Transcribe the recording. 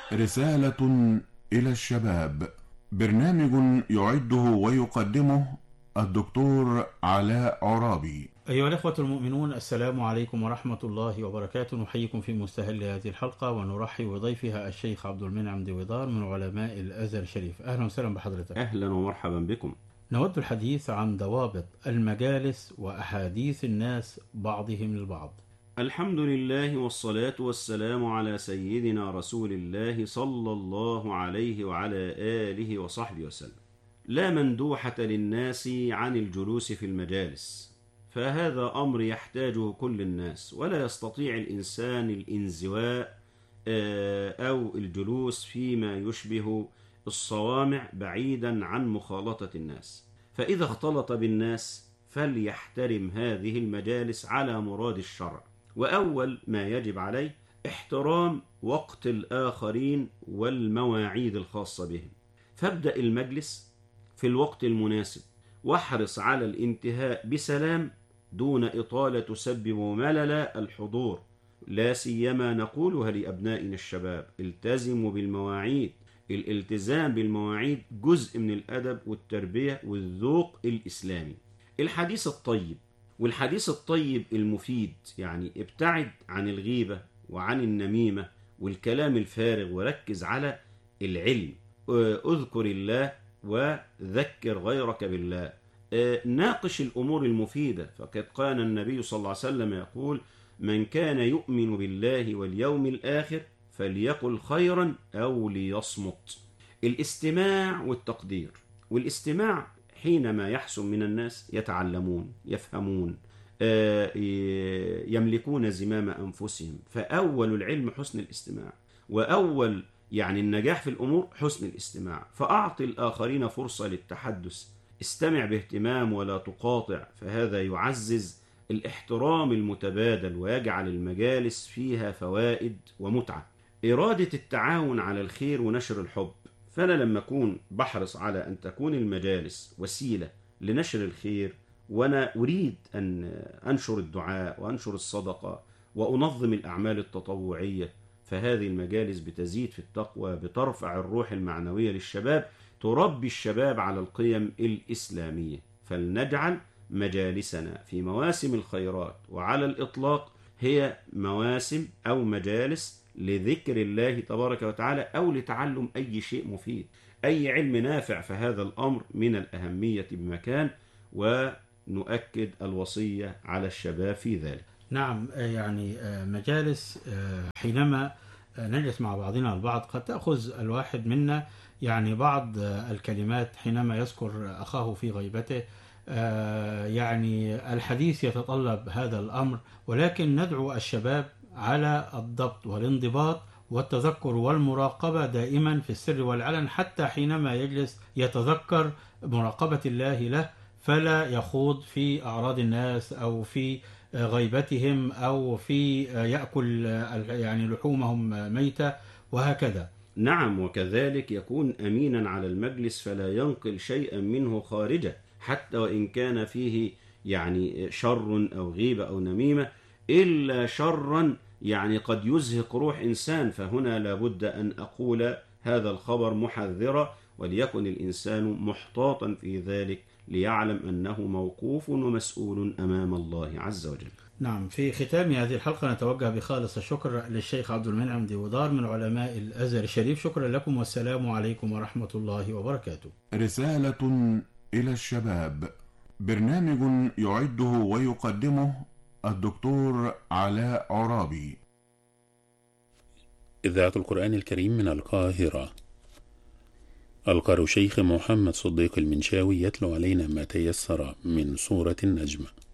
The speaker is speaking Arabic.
رسالة إلى الشباب، برنامج يعده ويقدمه الدكتور علاء عرابي. أيها الأخوة المؤمنون، السلام عليكم ورحمة الله وبركاته. نحييكم في مستهل هذه الحلقة ونرحب بضيفها الشيخ عبد المنعم دويدار من علماء الأزهر الشريف. أهلا وسهلا بحضرتك. أهلا ومرحبا بكم. نود الحديث عن ضوابط المجالس وأحاديث الناس بعضهم البعض. الحمد لله والصلاة والسلام على سيدنا رسول الله صلى الله عليه وعلى آله وصحبه وسلم. لا مندوحة للناس عن الجلوس في المجالس، فهذا أمر يحتاجه كل الناس، ولا يستطيع الإنسان الانزواء أو الجلوس فيما يشبه الصوامع بعيدا عن مخالطة الناس. فإذا اختلط بالناس فليحترم هذه المجالس على مراد الشرع، وأول ما يجب عليه احترام وقت الآخرين والمواعيد الخاصة بهم. فابدأ المجلس في الوقت المناسب، واحرص على الانتهاء بسلام دون إطالة تسبب ملل الحضور. لا سيما نقولها لأبنائنا الشباب: التزموا بالمواعيد. الالتزام بالمواعيد جزء من الأدب والتربية والذوق الإسلامي. الحديث الطيب والحديث الطيب المفيد، يعني ابتعد عن الغيبة وعن النميمة والكلام الفارغ، وركز على العلم. اذكر الله وذكر غيرك بالله. ناقش الأمور المفيدة، فقد كان النبي صلى الله عليه وسلم يقول: من كان يؤمن بالله واليوم الآخر فليقل خيرا أو ليصمت. الاستماع والتقدير. والاستماع حينما يحسن من الناس يتعلمون، يفهمون، يملكون زمام أنفسهم. فأول العلم حسن الاستماع، وأول النجاح في الأمور حسن الاستماع. فأعطي الآخرين فرصة للتحدث، استمع باهتمام ولا تقاطع، فهذا يعزز الاحترام المتبادل ويجعل المجالس فيها فوائد ومتعة. إرادة التعاون على الخير ونشر الحب. فأنا لما أكون بحرص على أن تكون المجالس وسيلة لنشر الخير، وأنا أريد أن أنشر الدعاء وأنشر الصدقة وأنظم الأعمال التطوعية، فهذه المجالس بتزيد في التقوى، بترفع الروح المعنوية للشباب، تربي الشباب على القيم الإسلامية. فلنجعل مجالسنا في مواسم الخيرات وعلى الإطلاق هي مواسم أو مجالس لذكر الله تبارك وتعالى، أو لتعلم أي شيء مفيد، أي علم نافع. فهذا الأمر من الأهمية بمكان، ونؤكد الوصية على الشباب في ذلك. نعم، مجالس حينما نجلس مع بعضنا البعض قد تأخذ الواحد منا بعض الكلمات حينما يذكر أخاه في غيبته. الحديث يتطلب هذا الأمر، ولكن ندعو الشباب على الضبط والانضباط والتذكر والمراقبة دائما في السر والعلن، حتى حينما يجلس يتذكر مراقبة الله له، فلا يخوض في أعراض الناس أو في غيبتهم أو في يأكل لحومهم ميتة وهكذا. نعم، وكذلك يكون أمينا على المجلس، فلا ينقل شيئا منه خارجه، حتى وإن كان فيه شر أو غيبة أو نميمة، إلا شرا قد يزهق روح إنسان. فهنا لابد أن أقول هذا الخبر محذرا، وليكن الإنسان محتاطا في ذلك، ليعلم أنه موقوف ومسؤول أمام الله عز وجل. نعم، في ختام هذه الحلقة نتوجه بخالص الشكر للشيخ عبد المنعم دويدار من علماء الأزهر الشريف. شكرا لكم، والسلام عليكم ورحمة الله وبركاته. رسالة إلى الشباب، برنامج يعده ويقدمه الدكتور علاء عرابي. إذاعة القرآن الكريم من القاهرة. القارئ شيخ محمد صديق المنشاوي يتلو علينا ما تيسر من سورة النجم.